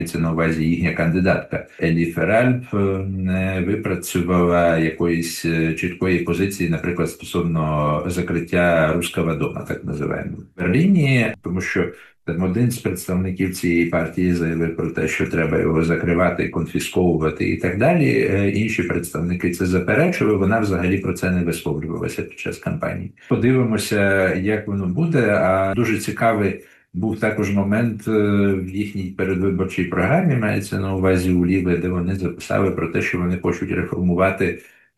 Це на увазі їхня кандидатка Елі Феральп не випрацювала якоїсь чіткої позиції, наприклад, стосовно закриття Руського дому, так називаємо, в Берліні, тому що там один з представників цієї партії заявив про те, що треба його закривати, конфісковувати і так далі. Інші представники це заперечували. Вона взагалі про це не висловлювалася під час кампанії. Подивимося, як воно буде. А дуже цікавий був також момент в їхній передвиборчій програмі, мається на увазі у Ліве, де вони записали про те, що вони хочуть реформувати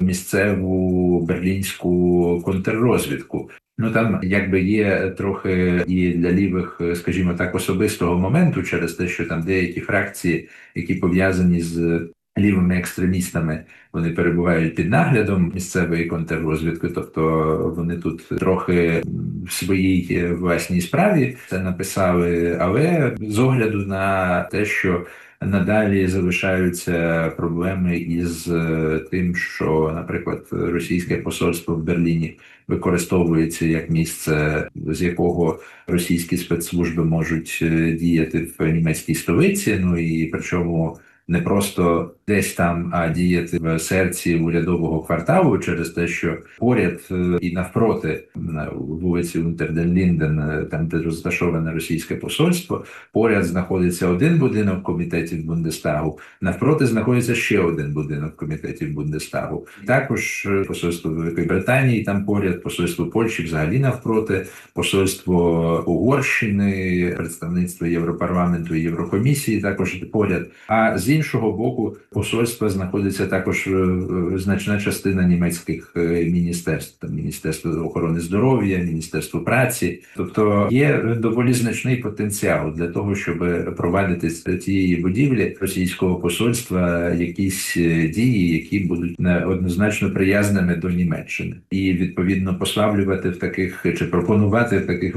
місцеву берлінську контррозвідку. Ну там якби є трохи і для лівих, скажімо так, особистого моменту через те, що там деякі фракції, які пов'язані з лівими екстремістами, вони перебувають під наглядом місцевої контррозвідки, тобто вони тут трохи в своїй власній справі це написали, але з огляду на те, що надалі залишаються проблеми із тим, що, наприклад, російське посольство в Берліні використовується як місце, з якого російські спецслужби можуть діяти в німецькій столиці, ну і причому не просто десь там, а діяти в серці урядового кварталу через те, що поряд і навпроти на вулиці Унтерден-Лінден, там де розташоване російське посольство, поряд знаходиться один будинок комітетів Бундестагу, навпроти знаходиться ще один будинок комітетів Бундестагу. Також посольство Великої Британії там поряд, посольство Польщі взагалі навпроти, посольство Угорщини, представництво Європарламенту і Єврокомісії також поряд. А з іншого боку, посольства знаходиться також значна частина німецьких міністерств, там Міністерство охорони здоров'я, Міністерство праці. Тобто є доволі значний потенціал для того, щоб провадити з цієї будівлі російського посольства якісь дії, які будуть однозначно приязними до Німеччини. І відповідно послаблювати в таких чи пропонувати в таких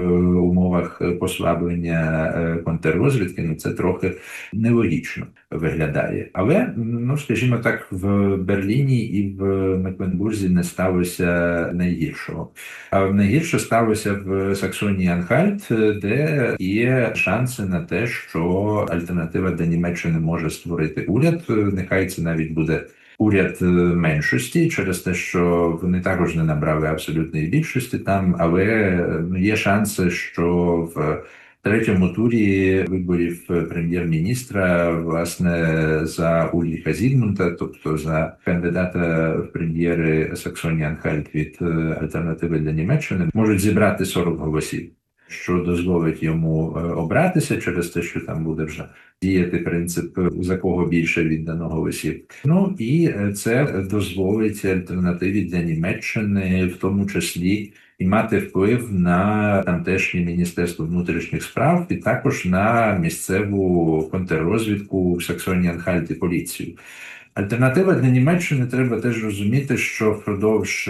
умовах послаблення контррозвідки, ну це трохи нелогічно виглядає. Але, ну, скажімо так, в Берліні і в Мекленбурзі не сталося найгіршого. А найгірше сталося в Саксонії-Анхальт, де є шанси на те, що альтернатива для Німеччини може створити уряд. Нехай це навіть буде уряд меншості, через те, що вони також не набрали абсолютної більшості там, але є шанси, що в третьому турі виборів прем'єр-міністра, власне, за Ульріха Зігмунда, тобто за кандидата в прем'єри Саксонії-Анхальт від альтернативи для Німеччини, можуть зібрати 40 голосів, що дозволить йому обратися через те, що там буде вже діяти принцип за кого більше віддано голосів. Ну і це дозволить альтернативі для Німеччини, в тому числі і мати вплив на тамтешнє Міністерство внутрішніх справ і також на місцеву контррозвідку в Саксонії-Анхальт і поліцію. Альтернатива для Німеччини, треба теж розуміти, що впродовж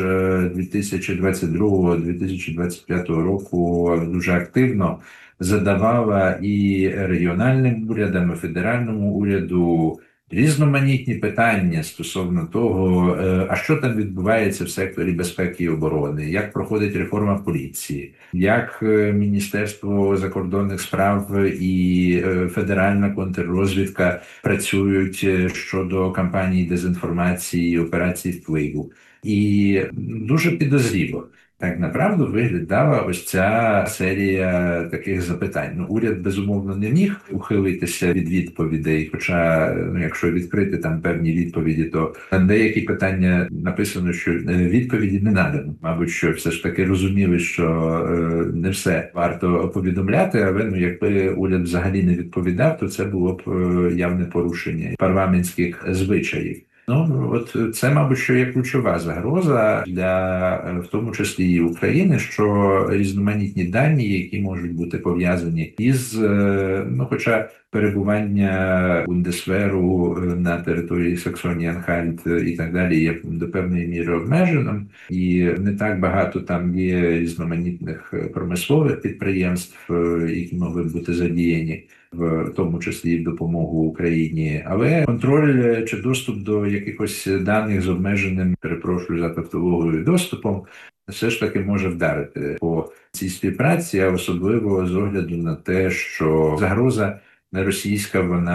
2022-2025 року дуже активно задавала і регіональним урядам, і федеральному уряду різноманітні питання стосовно того, а що там відбувається в секторі безпеки і оборони, як проходить реформа поліції, як Міністерство закордонних справ і федеральна контррозвідка працюють щодо кампанії дезінформації і операцій впливу. І дуже підозріло так направду виглядала ось ця серія таких запитань. Ну, уряд, безумовно, не міг ухилитися від відповідей, хоча, ну, якщо відкрити там певні відповіді, то на деякі питання написано, що відповіді не надано. Мабуть, що все ж таки розуміли, що не все варто повідомляти, але ну, якби уряд взагалі не відповідав, то це було б явне порушення парламентських звичаїв. Ну, от це, мабуть, що є ключова загроза для, в тому числі і України, що різноманітні дані, які можуть бути пов'язані із, ну, хоча перебування Бундесверу на території Саксонії-Анхальт і так далі є до певної міри обмеженим, і не так багато там є різноманітних промислових підприємств, які могли б бути задіяні, в тому числі і в допомогу Україні, але контроль чи доступ до якихось даних з обмеженим, перепрошую за тавтологію, доступом, все ж таки може вдарити по цій співпраці, а особливо з огляду на те, що загроза російська, вона